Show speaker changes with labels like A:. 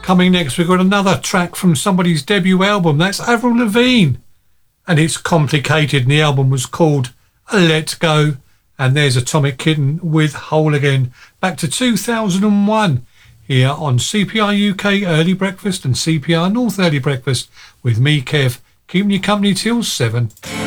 A: Coming next, we've got another track from somebody's debut album. That's Avril Lavigne, and it's Complicated, and the album was called Let Go. And there's Atomic Kitten with Whole Again. Back to 2001 here on CPR UK Early Breakfast and CPR North Early Breakfast with me, Kev, keeping you company till 7.